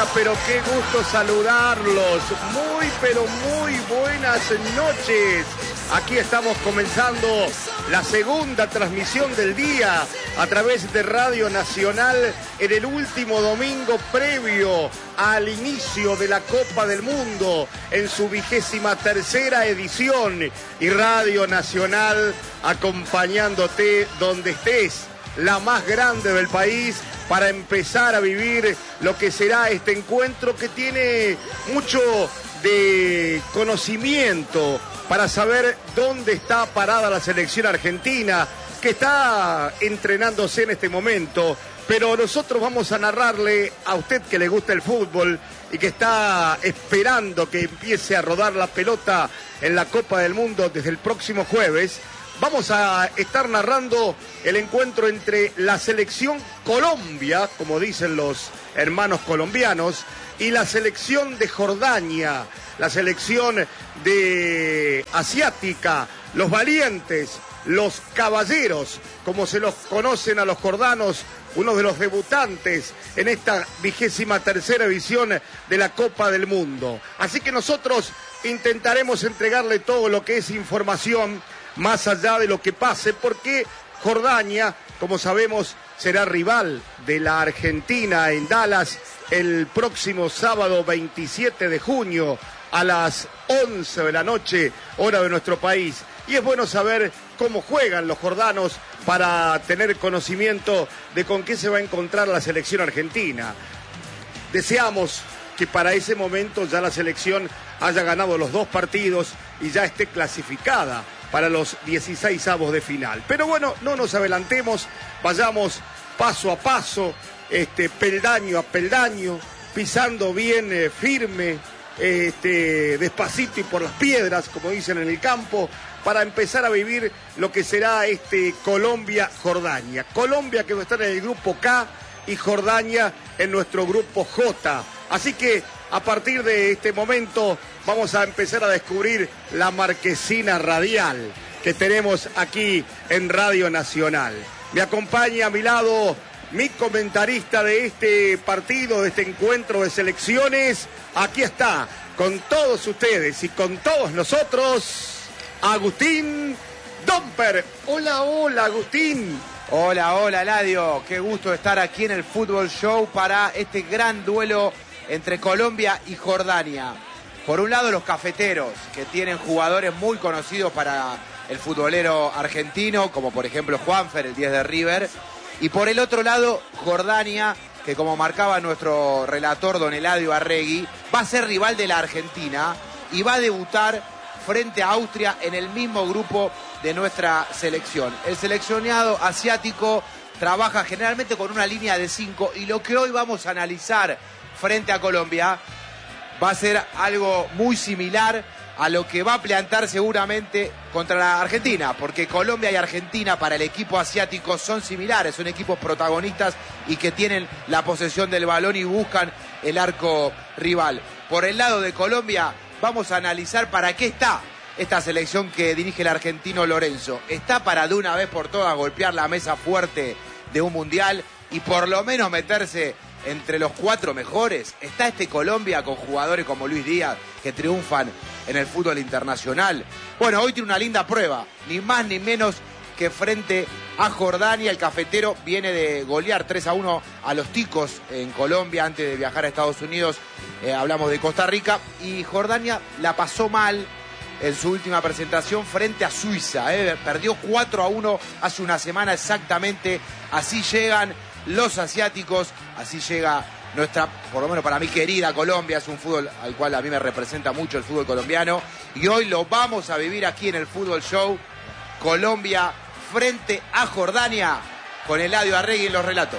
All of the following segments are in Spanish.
Hola, pero qué gusto saludarlos. Muy, pero muy buenas noches. Aquí estamos comenzando la segunda transmisión del día a través de Radio Nacional en el último domingo previo al inicio de la Copa del Mundo en su 23ª edición. Y Radio Nacional acompañándote donde estés, la más grande del país, para empezar a vivir lo que será este encuentro que tiene mucho de conocimiento para saber dónde está parada la selección argentina, que está entrenándose en este momento. Pero nosotros vamos a narrarle a usted que le gusta el fútbol y que está esperando que empiece a rodar la pelota en la Copa del Mundo desde el próximo jueves. Vamos a estar narrando el encuentro entre la selección Colombia, como dicen los hermanos colombianos, y la selección de Jordania, la selección de asiática, los valientes, los caballeros, como se los conocen a los jordanos, uno de los debutantes en esta 23ª edición de la Copa del Mundo. Así que nosotros intentaremos entregarle todo lo que es información, más allá de lo que pase, porque Jordania, como sabemos, será rival de la Argentina en Dallas el próximo sábado 27 de junio a las 11 de la noche, hora de nuestro país. Y es bueno saber cómo juegan los jordanos para tener conocimiento de con qué se va a encontrar la selección argentina. Deseamos que para ese momento ya la selección haya ganado los 2 partidos y ya esté clasificada para los 16avos de final. Pero bueno, no nos adelantemos, vayamos paso a paso, peldaño a peldaño, pisando bien firme, despacito y por las piedras, como dicen en el campo, para empezar a vivir lo que será Colombia-Jordania. Colombia que va a estar en el grupo K y Jordania en nuestro grupo J. Así que a partir de este momento vamos a empezar a descubrir la marquesina radial que tenemos aquí en Radio Nacional. Me acompaña a mi lado mi comentarista de este partido, de este encuentro de selecciones. Aquí está, con todos ustedes y con todos nosotros, Agustín Domper. Hola, hola, Agustín. Hola, hola, Eladio. Qué gusto estar aquí en el Fútbol Show para este gran duelo entre Colombia y Jordania. Por un lado, los cafeteros, que tienen jugadores muy conocidos para el futbolero argentino, como por ejemplo Juanfer, el 10 de River. Y por el otro lado, Jordania, que como marcaba nuestro relator don Eladio Arregui, va a ser rival de la Argentina y va a debutar frente a Austria en el mismo grupo de nuestra selección. El seleccionado asiático trabaja generalmente con una línea de 5 y lo que hoy vamos a analizar frente a Colombia va a ser algo muy similar a lo que va a plantar seguramente contra la Argentina, porque Colombia y Argentina para el equipo asiático son similares, son equipos protagonistas y que tienen la posesión del balón y buscan el arco rival. Por el lado de Colombia vamos a analizar para qué está esta selección que dirige el argentino Lorenzo. Está para de una vez por todas golpear la mesa fuerte de un mundial y por lo menos meterse entre los 4 mejores. Está Colombia con jugadores como Luis Díaz que triunfan en el fútbol internacional. Bueno, hoy tiene una linda prueba, ni más ni menos que frente a Jordania. El cafetero viene de golear 3-1 a los ticos en Colombia antes de viajar a Estados Unidos. Hablamos de Costa Rica y Jordania la pasó mal en su última presentación frente a Suiza. Perdió 4-1 hace una semana exactamente. Así llegan los asiáticos, así llega nuestra, por lo menos para mí, querida Colombia. Es un fútbol al cual a mí me representa mucho el fútbol colombiano. Y hoy lo vamos a vivir aquí en el Fútbol Show. Colombia frente a Jordania con Eladio Arregui en los relatos.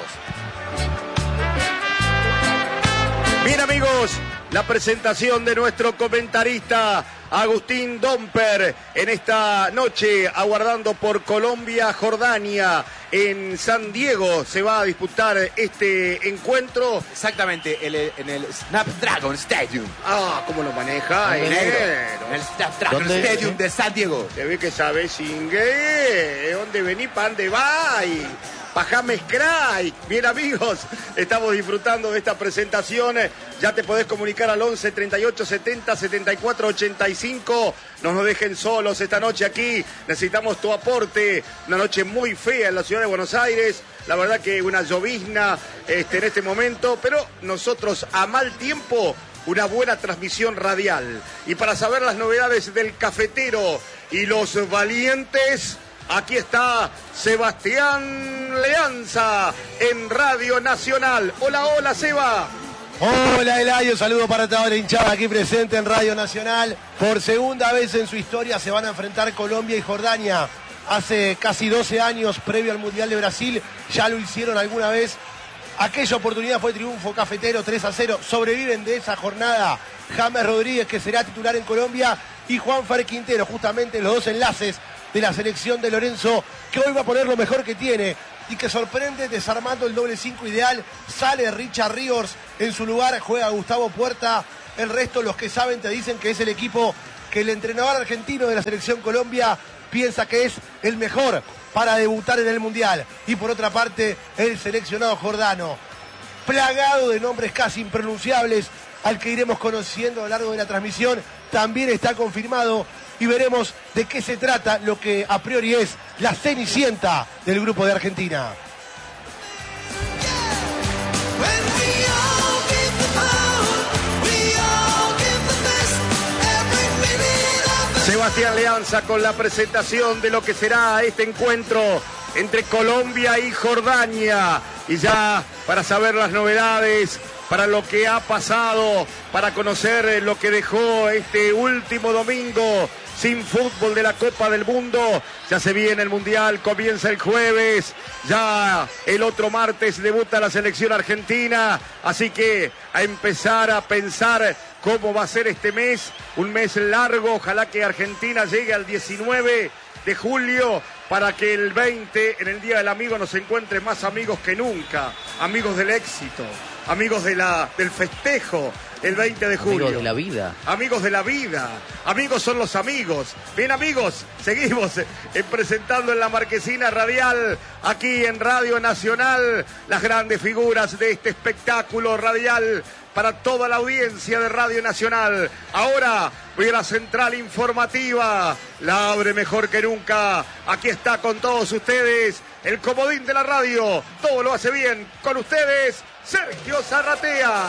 Bien, amigos, la presentación de nuestro comentarista Agustín Domper en esta noche, aguardando por Colombia-Jordania. En San Diego se va a disputar este encuentro. Exactamente, en el Snapdragon Stadium. Ah, ¿cómo lo maneja? En el Snapdragon Stadium de San Diego. Se ve que sabes inglés. ¿De dónde venís? ¿Para dónde va? Pajames Cray. Bien, amigos, estamos disfrutando de esta presentación. Ya te podés comunicar al 11 38 70 74 85. No nos dejen solos esta noche aquí. Necesitamos tu aporte. Una noche muy fea en la ciudad de Buenos Aires. La verdad que una llovizna en este momento. Pero nosotros a mal tiempo, una buena transmisión radial. Y para saber las novedades del cafetero y los valientes, aquí está Sebastián Leanza en Radio Nacional. Hola, hola, Seba. Hola, Eladio, saludo para toda la hinchada aquí presente en Radio Nacional. Por segunda vez en su historia se van a enfrentar Colombia y Jordania. Hace casi 12 años, previo al Mundial de Brasil, ya lo hicieron alguna vez. Aquella oportunidad fue triunfo cafetero 3-0. Sobreviven de esa jornada James Rodríguez, que será titular en Colombia, y Juanfer Quintero, justamente los dos enlaces de la selección de Lorenzo, que hoy va a poner lo mejor que tiene y que sorprende desarmando el doble 5 ideal. Sale Richard Ríos en su lugar, juega Gustavo Puerta. El resto, los que saben, te dicen que es el equipo que el entrenador argentino de la selección Colombia piensa que es el mejor para debutar en el Mundial. Y por otra parte, el seleccionado jordano, plagado de nombres casi impronunciables, al que iremos conociendo a lo largo de la transmisión, también está confirmado. Y veremos de qué se trata lo que a priori es la cenicienta del grupo de Argentina. Sebastián Leanza con la presentación de lo que será este encuentro entre Colombia y Jordania. Y ya para saber las novedades, para lo que ha pasado, para conocer lo que dejó este último domingo sin fútbol de la Copa del Mundo. Ya se viene el Mundial, comienza el jueves, ya el otro martes debuta la selección argentina, así que a empezar a pensar cómo va a ser este mes, un mes largo. Ojalá que Argentina llegue al 19 de julio para que el 20, en el Día del Amigo, nos encuentre más amigos que nunca, amigos del éxito, amigos del festejo, el 20 de julio. Amigos de la vida. Amigos de la vida. Amigos son los amigos. Bien, amigos, seguimos presentando en la marquesina radial, aquí en Radio Nacional, las grandes figuras de este espectáculo radial para toda la audiencia de Radio Nacional. Ahora voy a la central informativa, la abre mejor que nunca. Aquí está con todos ustedes el comodín de la radio. Todo lo hace bien. Con ustedes, Sergio Zarratea.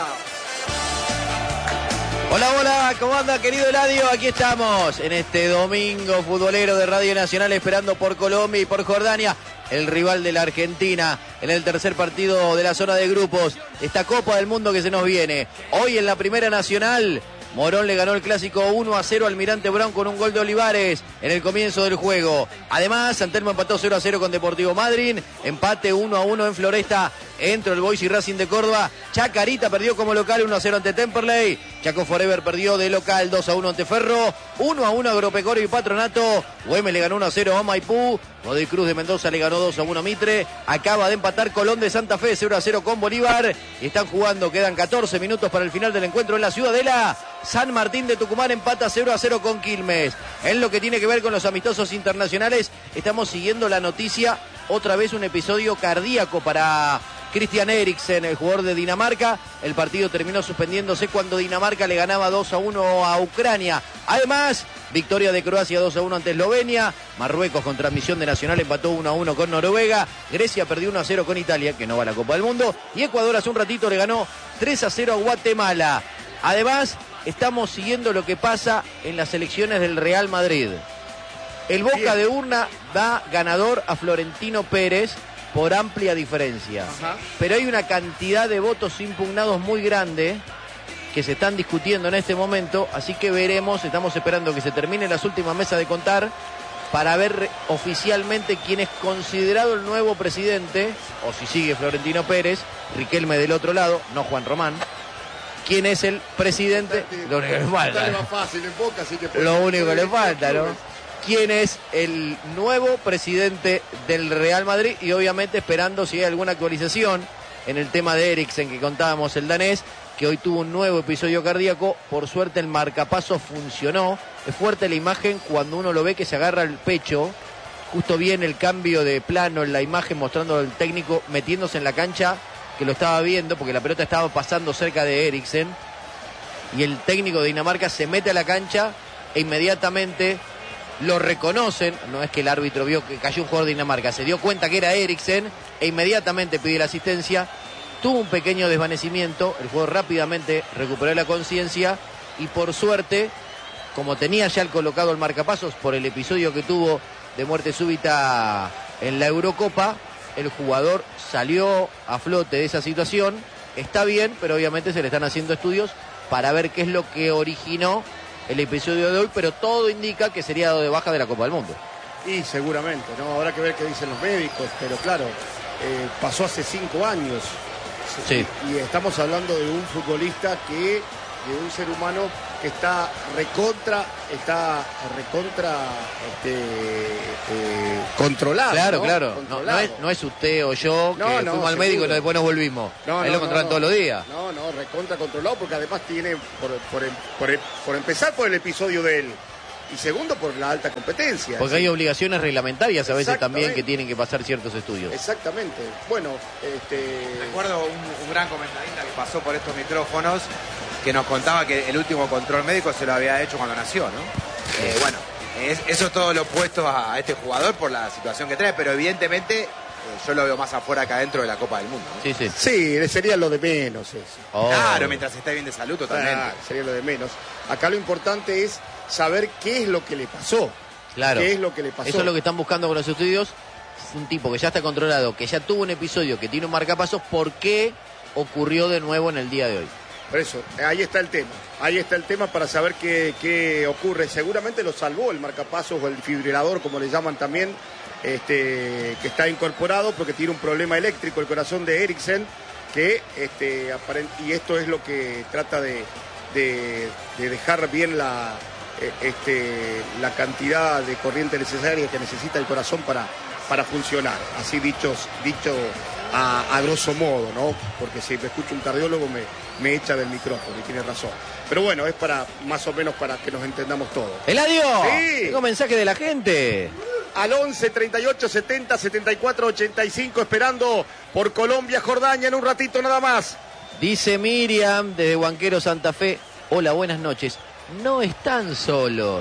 Hola, hola, ¿cómo anda, querido Eladio? Aquí estamos en este domingo futbolero de Radio Nacional, esperando por Colombia y por Jordania, el rival de la Argentina, en el tercer partido de la zona de grupos, esta Copa del Mundo que se nos viene. Hoy en la Primera Nacional, Morón le ganó el clásico 1-0 al Almirante Brown con un gol de Olivares en el comienzo del juego. Además, San Telmo empató 0-0 con Deportivo Madryn, empate 1-1 en Floresta entre el Boys y Racing de Córdoba. Chacarita perdió como local 1-0 ante Temperley. Chaco Forever perdió de local 2-1 ante Ferro. 1-1 Agropecuario y Patronato. Güemes le ganó 1-0 a Maipú. Godoy Cruz de Mendoza le ganó 2-1 a Mitre. Acaba de empatar Colón de Santa Fe 0-0 con Bolívar. Y están jugando, quedan 14 minutos para el final del encuentro en la Ciudadela. San Martín de Tucumán empata 0-0 con Quilmes. En lo que tiene que ver con los amistosos internacionales, estamos siguiendo la noticia. Otra vez un episodio cardíaco para Christian Eriksen, el jugador de Dinamarca. El partido terminó suspendiéndose cuando Dinamarca le ganaba 2-1 a Ucrania. Además, victoria de Croacia 2-1 ante Eslovenia. Marruecos, con transmisión de Nacional, empató 1-1 con Noruega. Grecia perdió 1-0 con Italia, que no va a la Copa del Mundo. Y Ecuador hace un ratito le ganó 3-0 a Guatemala. Además, estamos siguiendo lo que pasa en las elecciones del Real Madrid. El Boca de urna da ganador a Florentino Pérez por amplia diferencia. Ajá. Pero hay una cantidad de votos impugnados muy grande que se están discutiendo en este momento, así que veremos, estamos esperando que se terminen las últimas mesas de contar para ver oficialmente quién es considerado el nuevo presidente, o si sigue Florentino Pérez, Riquelme del otro lado, no Juan Román. ¿Quién es el presidente? Lo único que le falta. Lo único que le falta, ¿no? ¿Quién es el nuevo presidente del Real Madrid? Y obviamente esperando si hay alguna actualización en el tema de Eriksen que contábamos, el danés, que hoy tuvo un nuevo episodio cardíaco. Por suerte el marcapaso funcionó. Es fuerte la imagen cuando uno lo ve que se agarra el pecho justo vi en el cambio de plano en la imagen mostrando al técnico metiéndose en la cancha, que lo estaba viendo porque la pelota estaba pasando cerca de Eriksen, y el técnico de Dinamarca se mete a la cancha e inmediatamente lo reconocen. No es que el árbitro vio que cayó un jugador de Dinamarca, se dio cuenta que era Eriksen e inmediatamente pidió la asistencia. Tuvo un pequeño desvanecimiento, el jugador rápidamente recuperó la conciencia y por suerte, como tenía ya colocado el marcapasos por el episodio que tuvo de muerte súbita en la Eurocopa, el jugador salió a flote de esa situación, está bien, pero obviamente se le están haciendo estudios para ver qué es lo que originó el episodio de hoy, pero todo indica que sería dado de baja de la Copa del Mundo. Y seguramente, ¿no? Habrá que ver qué dicen los médicos, pero claro, pasó hace 5 años. Sí. Y estamos hablando de un futbolista de un ser humano que está recontra controlado. Claro, ¿no? claro. Controlado. No es usted o yo que fuimos al seguro. médico y después nos volvimos. Ahí lo controlan todos los días. No, recontra controlado, porque además tiene, por empezar por el episodio de él, y segundo por la alta competencia. Porque hay obligaciones reglamentarias a veces también que tienen que pasar ciertos estudios. Exactamente. Bueno, Recuerdo un gran comentarista que pasó por estos micrófonos que nos contaba que el último control médico se lo había hecho cuando nació, ¿no? Bueno, eso es todo lo opuesto a este jugador por la situación que trae, pero evidentemente yo lo veo más afuera que adentro de la Copa del Mundo, ¿no? Sí. Sí, sería lo de menos eso. Oh. Claro, mientras esté bien de salud, totalmente. Claro, sería lo de menos. Acá lo importante es saber qué es lo que le pasó. Claro. ¿Qué es lo que le pasó? Eso es lo que están buscando con los estudios. Es un tipo que ya está controlado, que ya tuvo un episodio, que tiene un marcapasos. ¿Por qué ocurrió de nuevo en el día de hoy? Por eso, ahí está el tema. Ahí está el tema para saber qué ocurre. Seguramente lo salvó el marcapasos o el fibrilador, como le llaman también, que está incorporado porque tiene un problema eléctrico el corazón de Eriksen, y esto es lo que trata de dejar bien la cantidad de corriente necesaria que necesita el corazón para funcionar. Así dicho a grosso modo, ¿no? Porque si me escucha un cardiólogo me echa del micrófono y tiene razón. Pero bueno, es para más o menos para que nos entendamos todos. ¡Eladio! Sí. Tengo mensaje de la gente. Al 11 38 70 74 85, esperando por Colombia, Jordania en un ratito nada más. Dice Miriam desde Huanquero, Santa Fe. Hola, buenas noches. No están solos.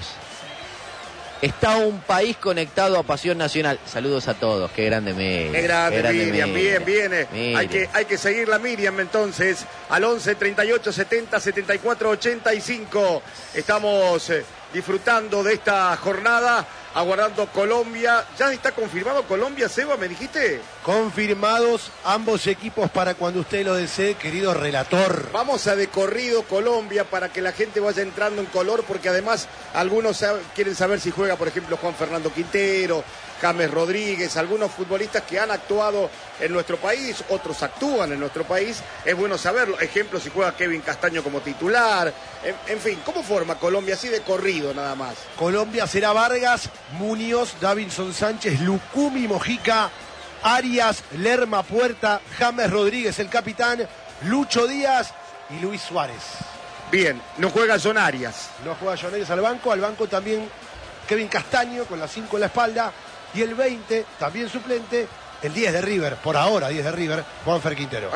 Está un país conectado a Pasión Nacional. Saludos a todos. Qué grande Miriam. Qué grande Miriam. Bien. Miriam. Hay que seguirla Miriam entonces. Al 11 38 70 74 85. Estamos disfrutando de esta jornada, aguardando Colombia. ¿Ya está confirmado Colombia, Seba, me dijiste? Confirmados ambos equipos para cuando usted lo desee, querido relator. Vamos a de corrido Colombia para que la gente vaya entrando en color, porque además algunos quieren saber si juega, por ejemplo, Juan Fernando Quintero, James Rodríguez, algunos futbolistas que han actuado en nuestro país, otros actúan en nuestro país, es bueno saberlo. Ejemplo, si juega Kevin Castaño como titular, en fin, ¿cómo forma Colombia así de corrido nada más? Colombia será Vargas, Muñoz, Davinson Sánchez, Lucumi Mojica, Arias, Lerma Puerta, James Rodríguez, el capitán, Lucho Díaz y Luis Suárez. Bien, no juega John Arias. No juega John Arias al banco también Kevin Castaño con la 5 en la espalda, y el 20, también suplente, el 10 de River, por ahora 10 de River, Juanfer Quintero.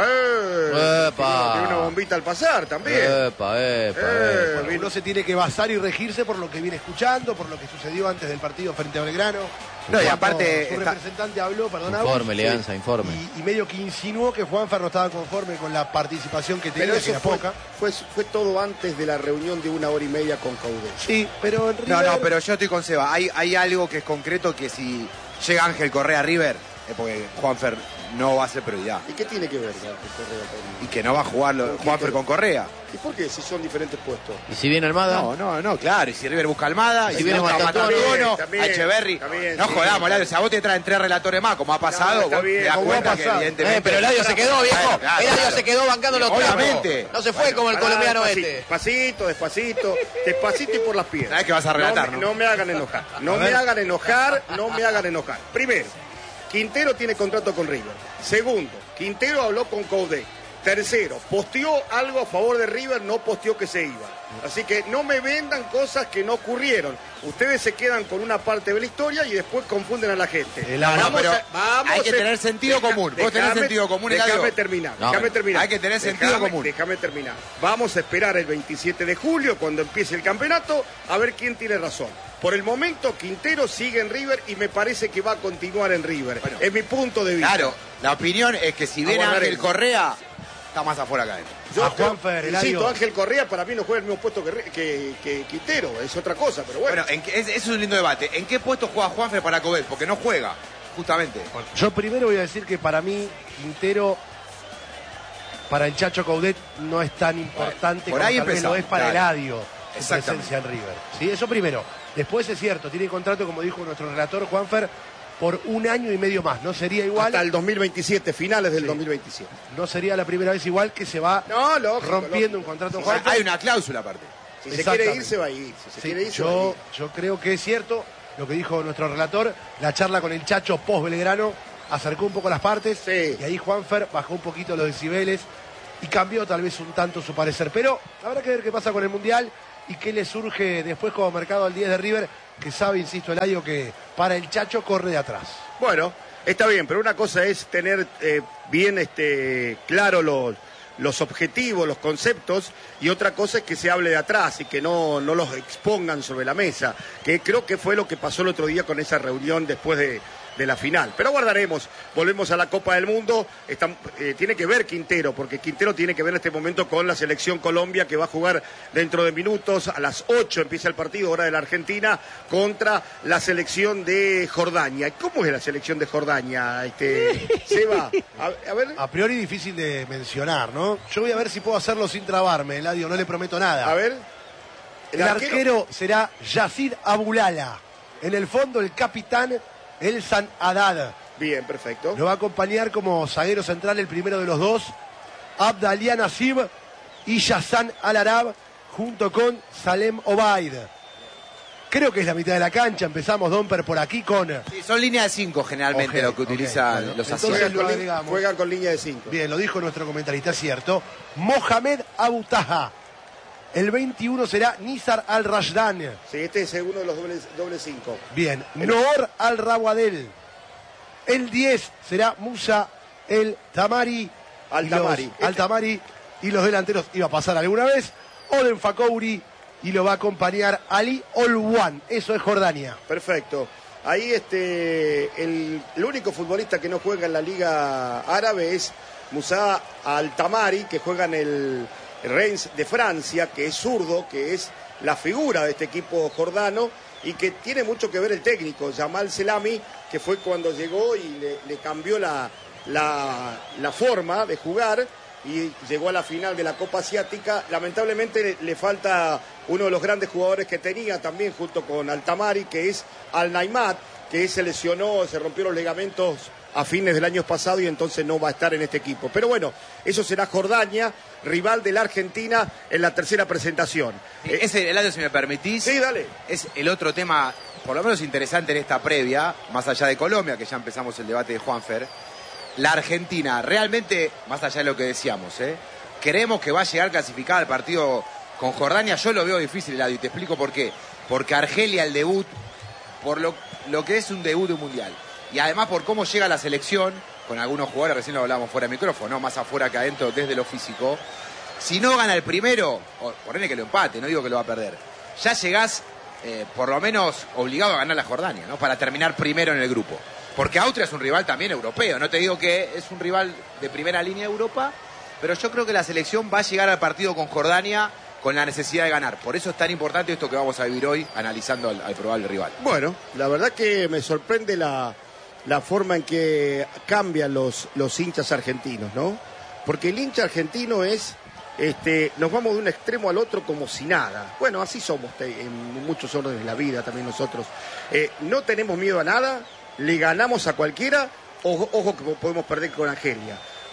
¡Epa! Tiene una bombita al pasar también. Epa. Bueno, uno se tiene que basar y regirse por lo que viene escuchando, por lo que sucedió antes del partido frente a Belgrano. No, y aparte su representante habló, Informe, Leanza, informe. Y medio que insinuó que Juanfer no estaba conforme con la participación que tenía, Pero que eso era poca. fue todo antes de la reunión de 1 hora y media con Caudé. Sí, pero en River... No, pero yo estoy con Seba. Hay algo que es concreto, que si llega Ángel Correa a River, es porque Juanfer no va a ser prioridad. ¿Y qué tiene que ver Correa con... Y que no va a jugar Juanfer con Correa. ¿Y por qué? Si son diferentes puestos. ¿Y si viene Almada? No, claro. Y si River busca Almada, Y y si si viene busca Matantuono, a Echeverri. también, No sí, jodamos, claro. o sea, vos te traen 3 relatores más, como ha pasado, está vos bien, te das como cuenta ha que pasado. evidentemente... Pero Eladio se quedó, viejo. Claro, Eladio claro. se quedó bancando los trapos. Obviamente. No se fue como el colombiano Despacito, despacito y por las piedras. Sabés que vas a relatar, ¿no? No me hagan enojar. No me hagan enojar. Primero, Quintero tiene contrato con River. Segundo, Quintero habló con Caudé. Tercero, posteó algo a favor de River, no posteó que se iba. Así que no me vendan cosas que no ocurrieron. Ustedes se quedan con una parte de la historia y después confunden a la gente. Hay que tener sentido común. Vos tenés sentido común, déjame terminar. Hay que tener sentido común. Déjame terminar. Vamos a esperar el 27 de julio, cuando empiece el campeonato, a ver quién tiene razón. Por el momento, Quintero sigue en River y me parece que va a continuar en River. Bueno, es mi punto de vista. Claro, la opinión es que si viene Ángel Correa, está más afuera que adentro. Insisto, Ángel Correa para mí no juega el mismo puesto que Quintero, es otra cosa, pero bueno. Ese es un lindo debate. ¿En qué puesto juega Juanfer para Cobet? Porque no juega, justamente. Yo primero voy a decir que para mí Quintero, para el Chacho Coudet, no es tan importante como tal vez lo es para Eladio su presencia en River. ¿Sí? Eso primero. Después es cierto, tiene contrato, como dijo nuestro relator Juanfer, por 1 año y medio más. No sería igual. Hasta el 2027, finales del 2027. No sería la primera vez igual que se va rompiendo un contrato. Juanfer. Hay una cláusula aparte. Si se quiere ir, se va a ir. Yo creo que es cierto lo que dijo nuestro relator. La charla con el Chacho post Belgrano acercó un poco las partes. Sí. Y ahí Juanfer bajó un poquito los decibeles y cambió tal vez un tanto su parecer. Pero habrá que ver qué pasa con el Mundial y qué le surge después como mercado al 10 de River, que sabe, insisto, Eladio, que para el Chacho corre de atrás. Bueno, está bien, pero una cosa es tener bien claro los objetivos, los conceptos, y otra cosa es que se hable de atrás y que no los expongan sobre la mesa, que creo que fue lo que pasó el otro día con esa reunión después de la final. Pero aguardaremos, volvemos a la Copa del Mundo. Tiene que ver Quintero, porque Quintero tiene que ver en este momento con la selección Colombia, que va a jugar dentro de minutos. A las 8 empieza el partido, hora de la Argentina, contra la selección de Jordania. ¿Cómo es la selección de Jordania, Seba? A ver. A priori difícil de mencionar, ¿no? Yo voy a ver si puedo hacerlo sin trabarme, Eladio, no le prometo nada. A ver. El arquero será Yacid Abulala. En el fondo, el capitán Elsan Haddad. Bien, perfecto. Lo va a acompañar como zaguero central el primero de los dos, Abdalía Nasib y Yassan Al-Arab, junto con Salem Obaid. Creo que es la mitad de la cancha. Empezamos, Domper, por aquí con... Sí, son líneas de 5 generalmente lo que utilizan los asiáticos. Juegan con línea de 5. Bien, lo dijo nuestro comentarista, cierto. Mohamed Abu Taha. El 21 será Nizar Al-Rashdan. Sí, este es uno de los doble 5. Bien, Noor Al-Rawadel. El 10 será Musa El Tamari. Al-Tamari. Y los delanteros, iba a pasar alguna vez, Oden Fakouri, y lo va a acompañar Ali Olwan. Eso es Jordania. Perfecto. Ahí el único futbolista que no juega en la Liga Árabe es Musa Al-Tamari, que juega en el Reims de Francia, que es zurdo, que es la figura de este equipo jordano y que tiene mucho que ver el técnico, Jamal Selami, que fue cuando llegó y le cambió la forma de jugar y llegó a la final de la Copa Asiática. Lamentablemente le falta uno de los grandes jugadores que tenía también junto con Al-Tamari, que es Al-Naimat, que se lesionó, se rompió los ligamentos a fines del año pasado y entonces no va a estar en este equipo. Pero bueno, eso será Jordania, rival de la Argentina en la tercera presentación. Ese, Eladio, si me permitís, sí, dale. Es el otro tema, por lo menos interesante en esta previa, más allá de Colombia, que ya empezamos el debate de Juanfer. La Argentina, realmente, más allá de lo que decíamos, creemos que va a llegar clasificada al partido con Jordania. Yo lo veo difícil, Eladio, y te explico por qué. Porque Argelia, el debut, por lo que es un debut de un mundial, y además por cómo llega la selección, con algunos jugadores, recién lo hablábamos fuera de micrófono, ¿no? Más afuera que adentro desde lo físico. Si no gana el primero, ponele que lo empate, no digo que lo va a perder, ya llegás por lo menos obligado a ganar la Jordania, ¿no? Para terminar primero en el grupo. Porque Austria es un rival también europeo, no te digo que es un rival de primera línea de Europa, pero yo creo que la selección va a llegar al partido con Jordania con la necesidad de ganar. Por eso es tan importante esto que vamos a vivir hoy analizando al probable rival. Bueno, la verdad que me sorprende la forma en que cambian los hinchas argentinos, ¿no? Porque el hincha argentino es, nos vamos de un extremo al otro como si nada. Bueno, así somos en muchos órdenes de la vida también nosotros. No tenemos miedo a nada, le ganamos a cualquiera, ojo que podemos perder con Argelia.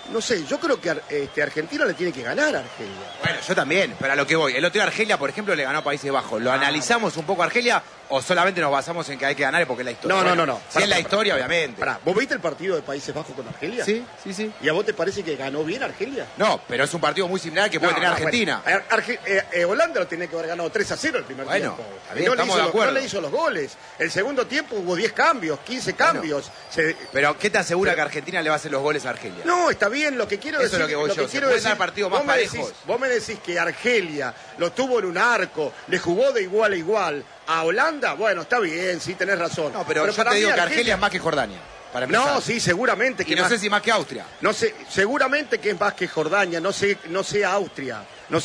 no sé, yo creo que Argentina le tiene que ganar a Argelia. Bueno, yo también, pero a lo que voy. El otro día Argelia, por ejemplo, le ganó a Países Bajos. ¿Lo analizamos un poco a Argelia o solamente nos basamos en que hay que ganar porque es la historia? No. Si es la historia, obviamente. ¿Vos viste el partido de Países Bajos con Argelia? Sí. ¿Y a vos te parece que ganó bien Argelia? No, pero es un partido muy similar que puede tener Argentina. Bueno, Holanda lo tenía que haber ganado 3-0 el primer tiempo. Bien, estamos de acuerdo. No le hizo los goles. El segundo tiempo hubo 10 cambios, 15 cambios. Pero ¿qué te asegura que Argentina le va a hacer los goles a Argelia? No, está bien, lo que quiero decir... Eso es lo que voy yo. Quiero decir, partidos más parejos. Vos me decís que Argelia lo tuvo en un arco, le jugó de igual a igual a Holanda, bueno, está bien, sí, tenés razón. No, pero yo te digo que Argelia es más que Jordania. No, sí, seguramente que y no sé si más que Austria. No sé, seguramente que es más que Jordania, no sé Austria.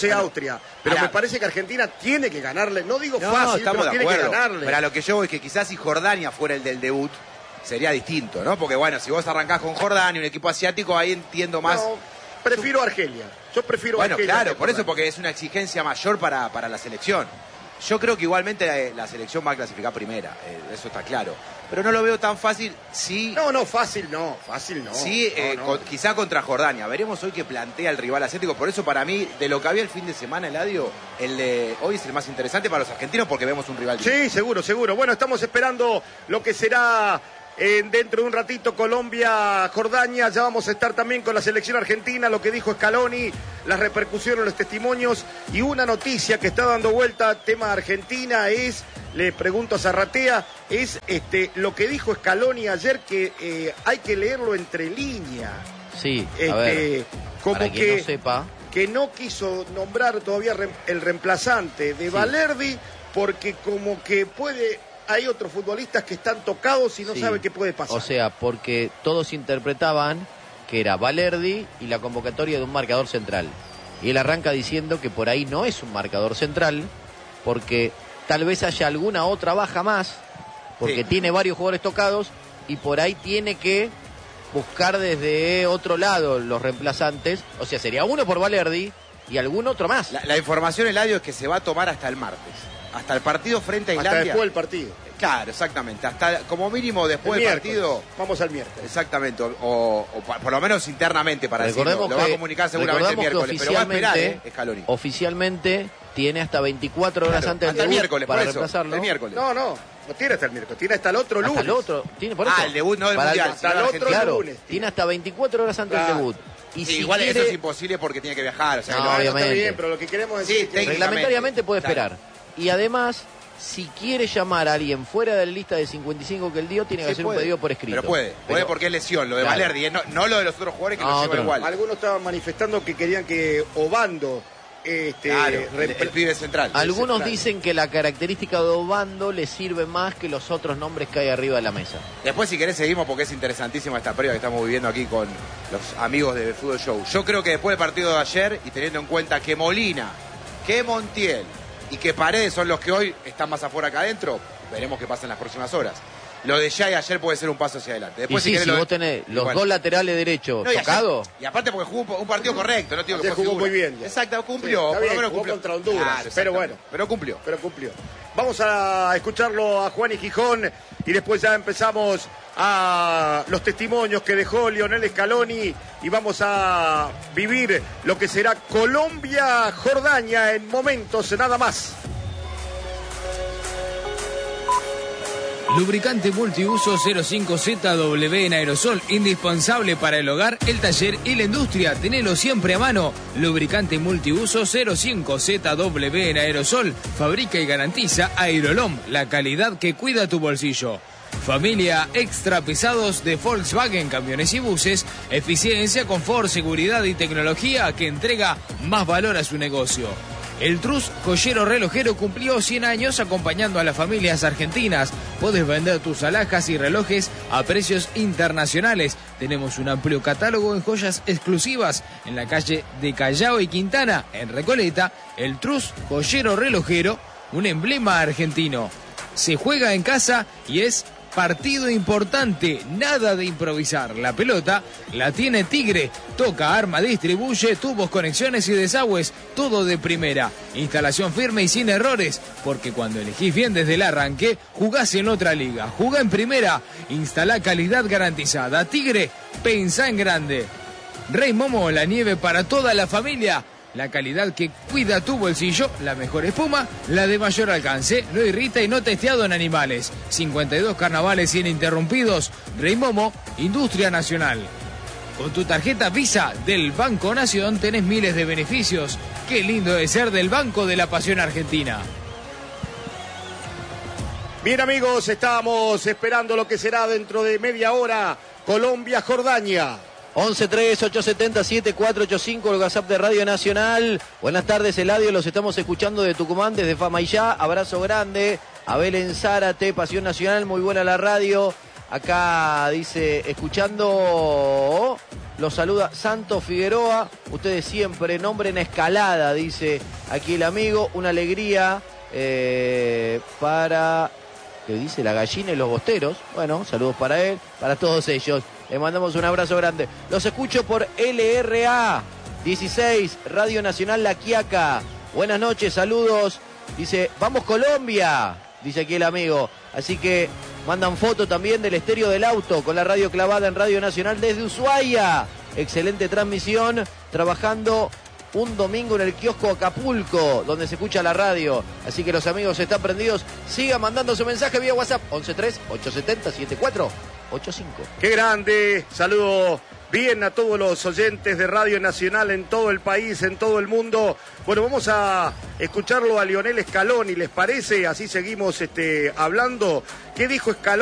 Pero me parece que Argentina tiene que ganarle. No digo fácil, pero tiene que ganarle. Pero a lo que yo voy es que quizás si Jordania fuera el del debut, sería distinto, ¿no? Porque bueno, si vos arrancás con Jordania, un equipo asiático, ahí entiendo más. No, prefiero Argelia. Yo prefiero Argelia. Bueno, claro, por eso, porque es una exigencia mayor para la selección. Yo creo que igualmente la selección va a clasificar primera, eso está claro. Pero no lo veo tan fácil si... No, fácil no. Sí, quizá contra Jordania. Veremos hoy qué plantea el rival asiático. Por eso para mí, de lo que había el fin de semana, Eladio, el de hoy es el más interesante para los argentinos porque vemos un rival. Sí, seguro. Bueno, estamos esperando lo que será... dentro de un ratito Colombia-Jordania, ya vamos a estar también con la selección argentina, lo que dijo Scaloni, las repercusiones, los testimonios y una noticia que está dando vuelta, tema Argentina, le pregunto a Zarratea, es lo que dijo Scaloni ayer, que hay que leerlo entre líneas. Sí, a ver, como para quien no sepa. Que no quiso nombrar todavía el reemplazante de Valerdi, porque como que hay otros futbolistas que están tocados y no saben qué puede pasar. O sea, porque todos interpretaban que era Valerdi y la convocatoria de un marcador central. Y él arranca diciendo que por ahí no es un marcador central, porque tal vez haya alguna otra baja más, porque tiene varios jugadores tocados y por ahí tiene que buscar desde otro lado los reemplazantes. O sea, sería uno por Valerdi y algún otro más. La información, Eladio, es que se va a tomar hasta el martes. Hasta el partido frente a Islandia. Hasta después del partido. Claro, exactamente. Hasta como mínimo después del partido. Vamos al miércoles. Exactamente. O por lo menos internamente para decirlo. Lo va a comunicar seguramente el miércoles. Pero va a esperar, Scaloni. Oficialmente tiene hasta 24 horas antes del debut miércoles, para por reemplazarlo. El miércoles. No tiene hasta el miércoles. Tiene hasta el otro lunes. Hasta el otro. Tiene por eso. El debut no del Mundial. Hasta el otro lunes. Tiene hasta 24 horas antes del debut. Y si igual eso es imposible porque tiene que viajar. O sea, no, obviamente. Está bien, pero lo que queremos decir es que reglamentariamente puede esperar. Y además, si quiere llamar a alguien fuera de la lista de 55 que él dio, tiene que hacer un pedido por escrito. Pero puede porque es lesión, lo de Valerdi, no lo de los otros jugadores que lo llevan igual. Algunos estaban manifestando que querían que Obando... el pibe central. Algunos dicen que la característica de Obando le sirve más que los otros nombres que hay arriba de la mesa. Después, si querés, seguimos porque es interesantísima esta previa que estamos viviendo aquí con los amigos de Fútbol Show. Yo creo que después del partido de ayer, y teniendo en cuenta que Molina, que Montiel y que Paredes son los que hoy están más afuera que adentro, veremos qué pasa en las próximas horas. Lo de Yay ayer puede ser un paso hacia adelante. Después, si vos tenés los dos laterales derechos tocados. Y aparte porque jugó un partido correcto, no digo que jugó muy bien. Ya. Exacto, cumplió. Sí, por lo menos cumplió contra Honduras. Claro, pero bueno. Pero cumplió. Vamos a escucharlo a Juan y Gijón y después ya empezamos a los testimonios que dejó Lionel Scaloni y vamos a vivir lo que será Colombia-Jordania en momentos nada más. Lubricante multiuso 05ZW en aerosol, indispensable para el hogar, el taller y la industria. Tenelo siempre a mano. Lubricante multiuso 05ZW en aerosol, fabrica y garantiza Aerolom, la calidad que cuida tu bolsillo. Familia extra pesados de Volkswagen, camiones y buses, eficiencia, confort, seguridad y tecnología que entrega más valor a su negocio. El Trus Joyero Relojero cumplió 100 años acompañando a las familias argentinas. Puedes vender tus alhajas y relojes a precios internacionales. Tenemos un amplio catálogo en joyas exclusivas en la calle de Callao y Quintana, en Recoleta. El Trus Joyero Relojero, un emblema argentino. Se juega en casa y es partido importante, nada de improvisar. La pelota la tiene Tigre, toca, arma, distribuye, tubos, conexiones y desagües, todo de primera. Instalación firme y sin errores, porque cuando elegís bien desde el arranque, jugás en otra liga. Jugá en primera, instalá calidad garantizada. Tigre, pensá en grande. Rey Momo, la nieve para toda la familia. La calidad que cuida tu bolsillo, la mejor espuma, la de mayor alcance, no irrita y no testeado en animales. 52 carnavales ininterrumpidos. Rey Momo, Industria Nacional. Con tu tarjeta Visa del Banco Nación tenés miles de beneficios. Qué lindo es ser del Banco de la Pasión Argentina. Bien, amigos, estamos esperando lo que será dentro de media hora. Colombia-Jordania. 11-3-870-7485, el WhatsApp de Radio Nacional. Buenas tardes, Eladio, los estamos escuchando de Tucumán, desde Famaillá. Abrazo grande. Abel en Zárate, Pasión Nacional, muy buena la radio. Acá dice, los saluda Santos Figueroa. Ustedes siempre, nombre en escalada, dice aquí el amigo. Una alegría para, ¿qué dice? La gallina y los bosteros. Bueno, saludos para él, para todos ellos. Le mandamos un abrazo grande. Los escucho por LRA 16, Radio Nacional La Quiaca. Buenas noches, saludos. Dice, vamos Colombia, dice aquí el amigo. Así que mandan foto también del estéreo del auto con la radio clavada en Radio Nacional desde Ushuaia. Excelente transmisión, trabajando un domingo en el kiosco Acapulco, donde se escucha la radio. Así que los amigos están prendidos. Sigan mandando su mensaje vía WhatsApp 11-3-870-7485. ¡Qué grande! Saludo bien a todos los oyentes de Radio Nacional en todo el país, en todo el mundo. Bueno, vamos a escucharlo a Lionel Scaloni, ¿les parece? Así seguimos hablando. ¿Qué dijo Scaloni?